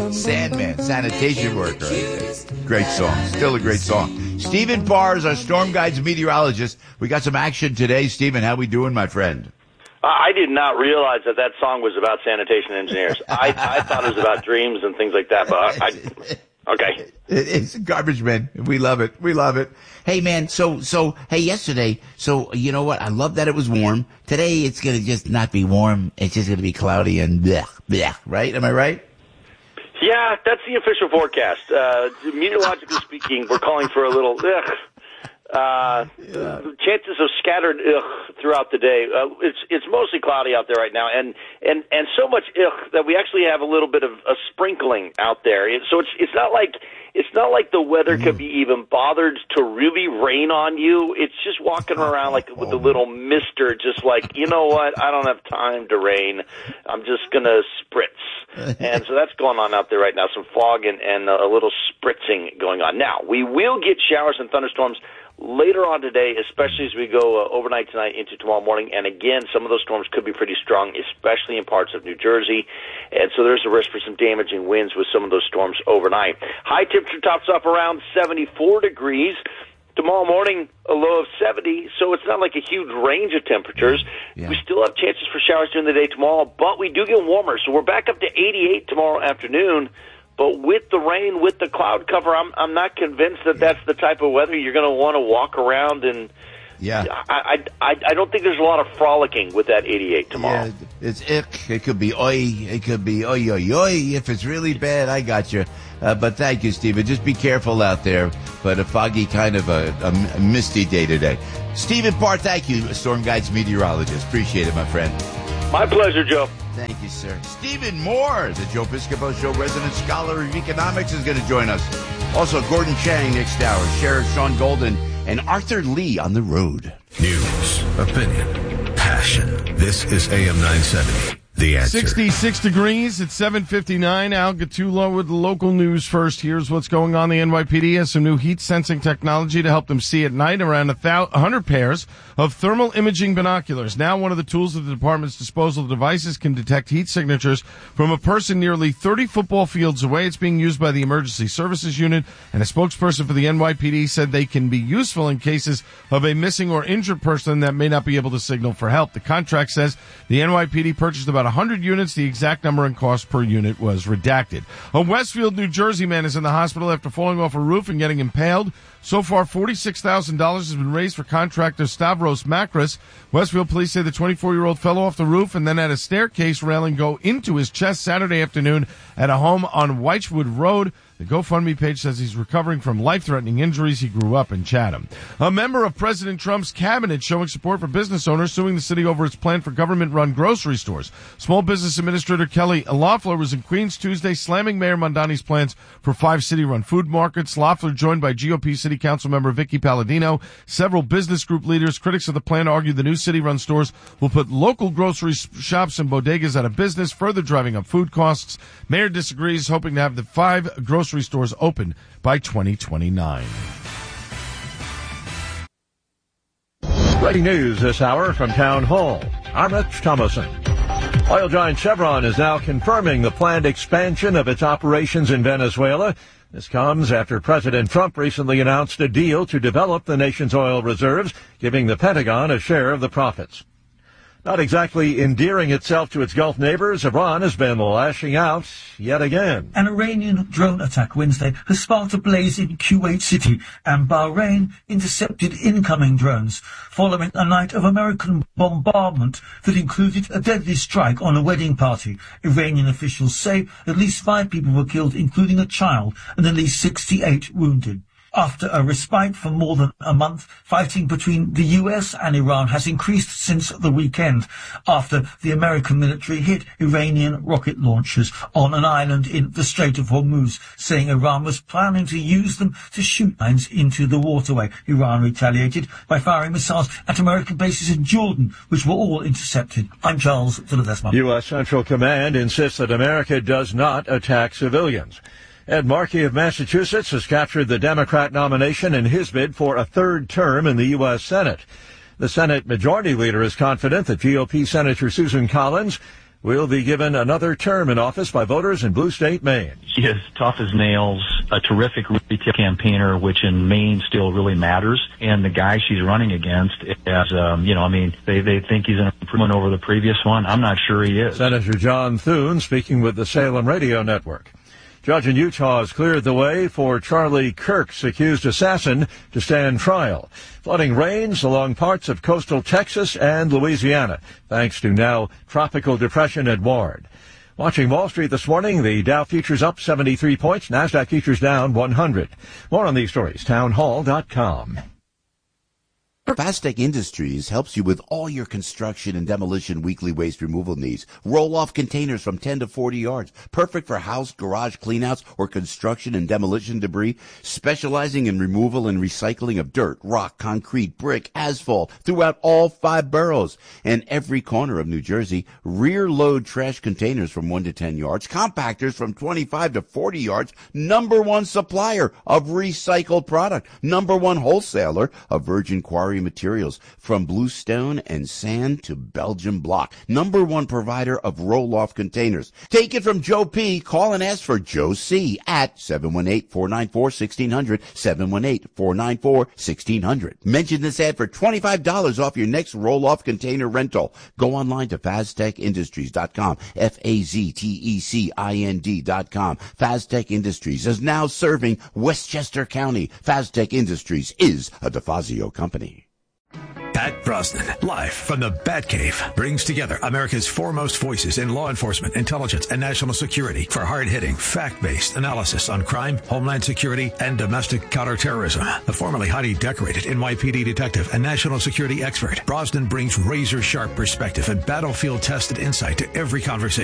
Sandman, sanitation worker, I think. Great song. Still a great song. Stephen Parr is our Storm Guides meteorologist. We got some action today. Stephen, how we doing, my friend? I did not realize that song was about sanitation engineers. I thought it was about dreams and things like that, but okay. It's Garbage Man. We love it. We love it. Hey, man, hey, yesterday, you know what? I love that it was warm. Today, it's going to just not be warm. It's just going to be cloudy and blech, blech, right? Am I right? Yeah, that's the official forecast. Meteorologically speaking, we're calling for a little chances of scattered throughout the day. It's mostly cloudy out there right now, and so much that we actually have a little bit of a sprinkling out there. So it's not like the weather could be even bothered to really rain on you. It's just walking around like with a little mister, just like, you know what? I don't have time to rain. I'm just gonna spritz, and so that's going on out there right now. Some fog and a little spritzing going on. Now we will get showers and thunderstorms later on today, especially as we go overnight tonight into tomorrow morning. And again, some of those storms could be pretty strong, especially in parts of New Jersey. And so there's a risk for some damaging winds with some of those storms overnight. High temperature tops off around 74 degrees. Tomorrow morning, a low of 70, so it's not like a huge range of temperatures. Yeah. We still have chances for showers during the day tomorrow, but we do get warmer. So we're back up to 88 tomorrow afternoon. But with the rain, with the cloud cover, I'm not convinced that that's the type of weather you're going to want to walk around. And I don't think there's a lot of frolicking with that 88 tomorrow. Yeah, it's ick. It could be oi. It could be oi, oi, oi. If it's really bad, I got you. But thank you, Stephen. Just be careful out there. But a foggy kind of a misty day today. Stephen Parr, thank you, Storm Guides meteorologist. Appreciate it, my friend. My pleasure, Joe. Thank you, sir. Stephen Moore, the Joe Piscopo Show resident scholar of economics, is going to join us. Also, Gordon Chang next hour, Sheriff Sean Golden, and Arthur Lee on the road. News, opinion, passion. This is AM 970. The Answer. 66 degrees at 7:59. Al Gattullo with the local news first. Here's what's going on. The NYPD has some new heat sensing technology to help them see at night. Around 100 pairs of thermal imaging binoculars. Now one of the tools at the department's disposal. Devices can detect heat signatures from a person nearly 30 football fields away. It's being used by the Emergency Services Unit, and a spokesperson for the NYPD said they can be useful in cases of a missing or injured person that may not be able to signal for help. The contract says the NYPD purchased about 100 units. The exact number and cost per unit was redacted. A Westfield, New Jersey man is in the hospital after falling off a roof and getting impaled. So far, $46,000 has been raised for contractor Stavros Makris. Westfield police say the 24-year-old fell off the roof and then had a staircase railing go into his chest Saturday afternoon at a home on Whitewood Road. The GoFundMe page says he's recovering from life-threatening injuries. He grew up in Chatham. A member of President Trump's cabinet showing support for business owners suing the city over its plan for government-run grocery stores. Small Business Administrator Kelly Loeffler was in Queens Tuesday slamming Mayor Mondani's plans for 5 city-run food markets. Loeffler joined by GOP City Council member Vicky Palladino. Several business group leaders, critics of the plan, argued the new city-run stores will put local grocery shops and bodegas out of business, further driving up food costs. Mayor disagrees, hoping to have the 5 grocery stores open by 2029. Breaking news this hour from Town Hall. I'm Rich Thomason. Oil giant Chevron is now confirming the planned expansion of its operations in Venezuela. This comes after President Trump recently announced a deal to develop the nation's oil reserves, giving the Pentagon a share of the profits. Not exactly endearing itself to its Gulf neighbors, Iran has been lashing out yet again. An Iranian drone attack Wednesday has sparked a blaze in Kuwait City, and Bahrain intercepted incoming drones following a night of American bombardment that included a deadly strike on a wedding party. Iranian officials say at least 5 people were killed, including a child, and at least 68 wounded. After a respite for more than a month, fighting between the US and Iran has increased since the weekend after the American military hit Iranian rocket launchers on an island in the Strait of Hormuz, saying Iran was planning to use them to shoot mines into the waterway. Iran retaliated by firing missiles at American bases in Jordan, which were all intercepted. I'm Charles Philadesma. U.S. Central Command insists that America does not attack civilians. Ed Markey of Massachusetts has captured the Democrat nomination in his bid for a 3rd term in the U.S. Senate. The Senate Majority Leader is confident that GOP Senator Susan Collins will be given another term in office by voters in Blue State, Maine. He is tough as nails, a terrific retail campaigner, which in Maine still really matters. And the guy she's running against, they think he's an improvement over the previous one. I'm not sure he is. Senator John Thune speaking with the Salem Radio Network. Judge in Utah has cleared the way for Charlie Kirk's accused assassin to stand trial. Flooding rains along parts of coastal Texas and Louisiana, thanks to now Tropical Depression Edouard. Watching Wall Street this morning, the Dow futures up 73 points, NASDAQ futures down 100. More on these stories, townhall.com. Fastech Industries helps you with all your construction and demolition weekly waste removal needs. Roll-off containers from 10 to 40 yards. Perfect for house, garage cleanouts, or construction and demolition debris. Specializing in removal and recycling of dirt, rock, concrete, brick, asphalt throughout all 5 boroughs and every corner of New Jersey. Rear-load trash containers from 1 to 10 yards. Compactors from 25 to 40 yards. #1 supplier of recycled product. #1 wholesaler of virgin quarry materials from bluestone and sand to Belgian block. #1 provider of roll-off containers. Take it from Joe P. Call and ask for Joe C. at 718-494-1600, 718-494-1600. Mention this ad for $25 off your next roll-off container rental. Go online to FazTechIndustries.com, FazTechInd.com. Faztech Industries is now serving Westchester County. Faztech Industries is a DeFazio company. Pat Brosnan, live from the Batcave, brings together America's foremost voices in law enforcement, intelligence, and national security for hard-hitting, fact-based analysis on crime, homeland security, and domestic counterterrorism. The formerly highly decorated NYPD detective and national security expert, Brosnan brings razor-sharp perspective and battlefield-tested insight to every conversation.